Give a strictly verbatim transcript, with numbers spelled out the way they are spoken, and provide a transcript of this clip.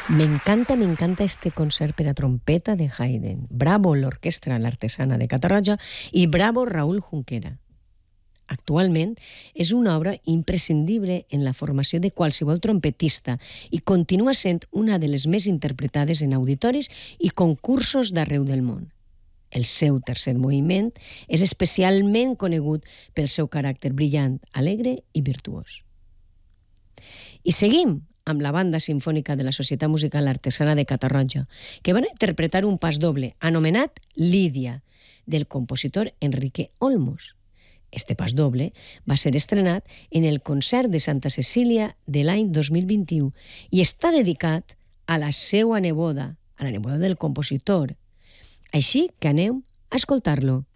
Me encanta, me encanta este concert per a trompeta de Haydn. Bravo l'Orquestra l'Artesana de Catarroja i bravo Raúl Junquera. Actualment és una obra imprescindible en la formació de qualsevol trompetista i continua sent una de les més interpretades en auditoris i concursos d'arreu del món. El seu tercer moviment és especialment conegut pel seu caràcter brillant, alegre i virtuós. I seguim amb la Banda Simfònica de la Societat Musical Artesana de Catarroja, que van interpretar un pas doble anomenat Lídia, del compositor Enrique Olmos. Este pas doble va ser estrenat en el concert de Santa Cecília de l'any dos mil vint-i-u i està dedicat a la seva neboda, a la neboda del compositor. Així que anem a escoltar-lo.